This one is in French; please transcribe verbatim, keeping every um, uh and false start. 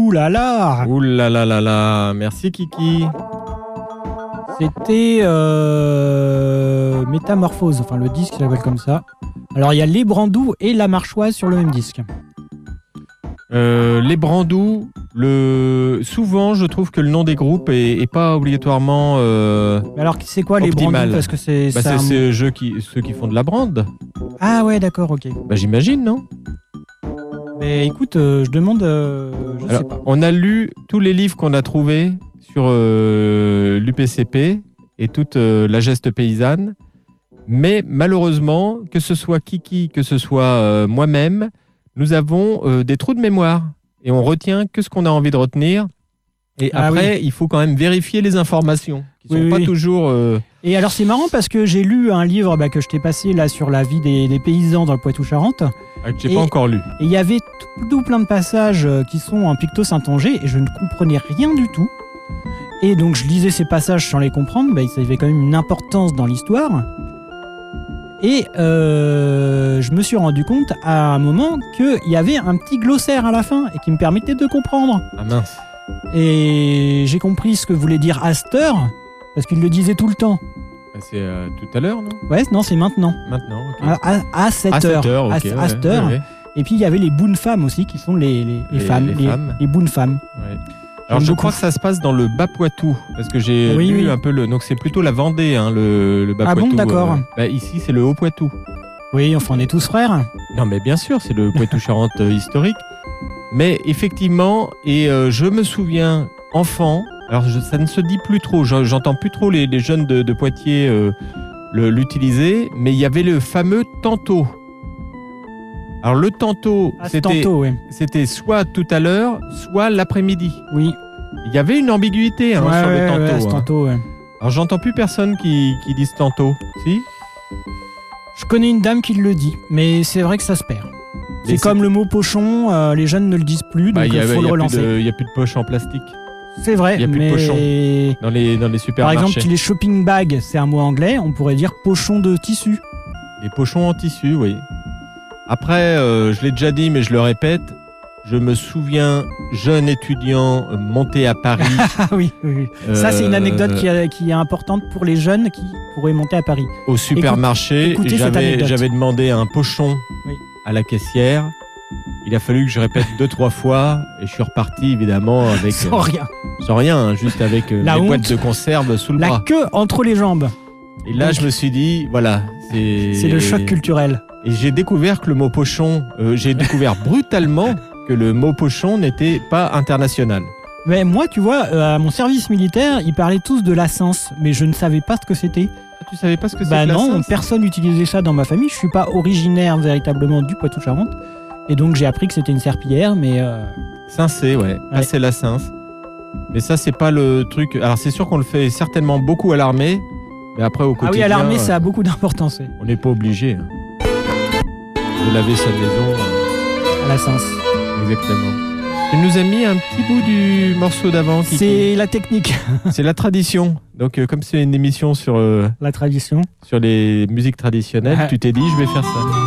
Ouh là là. Ouh là là là là. Merci Kiki. C'était euh, Métamorphose, enfin le disque s'appelle comme ça. Alors il y a Les Brandous et La Marchoise sur le même disque. Euh, les Brandous, le... souvent je trouve que le nom des groupes est, est pas obligatoirement euh, Alors c'est quoi Les optimal. Brandous? Parce que c'est Bah, c'est c'est un- c'est ceux qui, ceux qui font de la brande. Ah ouais, d'accord, ok. Bah, j'imagine, non? Mais écoute, euh, je demande, euh, je Alors, sais pas. on a lu tous les livres qu'on a trouvés sur euh, l'U P C P et toute euh, la geste paysanne. Mais malheureusement, que ce soit Kiki, que ce soit euh, moi-même, nous avons euh, des trous de mémoire. Et on retient que ce qu'on a envie de retenir. Et Ah après, oui. il faut quand même vérifier les informations, qui ne Oui, sont oui, pas oui. toujours... euh, Et alors c'est marrant parce que j'ai lu un livre bah, que je t'ai passé là sur la vie des, des paysans dans le Poitou-Charentes. que j'ai Et- pas encore lu. Et il y avait tout, tout plein de passages euh, qui sont en picto-saintongeais et je ne comprenais rien du tout. Et donc je lisais ces passages sans les comprendre, bah, ça avait quand même une importance dans l'histoire. Et euh, je me suis rendu compte à un moment qu'il y avait un petit glossaire à la fin et qui me permettait de comprendre. Ah mince. Et j'ai compris ce que voulait dire Astor, parce qu'il le disait tout le temps. Bah, c'est euh, tout à l'heure, non? Ouais, non, c'est maintenant. Maintenant, ok. À, à, à sept À heures. sept heures, ok. À- ouais, à sept heures. ouais, ouais. Et puis il y avait les boon femmes aussi, qui sont les, les, les Les- femmes, les les, femmes. les boon femmes. Ouais. Alors J'aime je beaucoup. crois que ça se passe dans le Bas-Poitou, parce que j'ai Oui, lu oui. un peu le... Donc c'est plutôt la Vendée, hein, le, le Bas-Poitou. Ah bon, d'accord. Bah, ici c'est le Haut-Poitou. Oui, enfin on est tous frères. Non mais bien sûr, c'est le Poitou-Charentes euh, historique. Mais effectivement, et euh, je me souviens, enfant, alors je- ça ne se dit plus trop, je- j'entends plus trop les, les jeunes de, de Poitiers euh, le- l'utiliser, mais il y avait le fameux tantôt. Alors le tantôt, Ah, c'est c'était tantôt, oui. c'était soit tout à l'heure, soit l'après-midi. Oui. Il y avait une ambiguïté hein, Ouais, sur ouais, le tantôt. ouais, c'est hein. tantôt, ouais. Alors j'entends plus personne qui, qui dise tantôt. Si? Je connais une dame qui le dit, mais c'est vrai que ça se perd. Mais C'est comme le mot pochon, euh, les jeunes ne le disent plus, Bah, donc il y il a- faut il y le a plus relancer. de- il n'y a plus de poche en plastique C'est vrai, il y a plus de mais pochon dans les, dans les par supermarchés. exemple, les shopping bags, c'est un mot anglais, on pourrait dire pochon de tissu. Les pochons en tissu, oui. Après, euh, je l'ai déjà dit, mais je le répète, je me souviens, jeune étudiant euh, monté à Paris. Ah oui, oui, oui. Ça, c'est une euh, anecdote qui, est- qui est importante pour les jeunes qui pourraient monter à Paris. Au supermarché. écoutez et cette j'avais, anecdote. j'avais demandé un pochon Oui. à la caissière. Il a fallu que je répète deux, trois fois. Et je suis reparti, évidemment, avec. Sans euh, rien. sans rien, hein, juste avec euh, La les honte. boîtes de conserve sous le La bras. queue entre les jambes. Et là, Donc, je me suis dit, voilà. C'est, C'est le choc culturel. Et j'ai découvert que le mot pochon, euh, j'ai découvert brutalement que le mot pochon n'était pas international. Mais moi, tu vois, euh, à mon service militaire, ils parlaient tous de l'ascense, mais je ne savais pas ce que c'était. Ah, tu savais pas ce que c'est Bah que la non, Cince personne n'utilisait ça dans ma famille. Je suis pas originaire véritablement du Poitou-Charentes. Et donc j'ai appris que c'était une serpillière, mais euh, Cincé, ouais. Là, Ouais. c'est la cince. Mais ça, c'est pas le truc. Alors, c'est sûr qu'on le fait certainement beaucoup à l'armée. Mais après, au ah quotidien, oui, à l'armée, euh, ça a beaucoup d'importance, oui, on n'est pas obligé hein, de laver sa maison. euh, à la Cince. Exactement. Tu nous as mis un petit bout du morceau d'avant. Kiki. C'est la technique, C'est la tradition. Donc, euh, comme c'est une émission sur, euh, la tradition. sur les musiques traditionnelles, Ouais. tu t'es dit, je vais faire ça.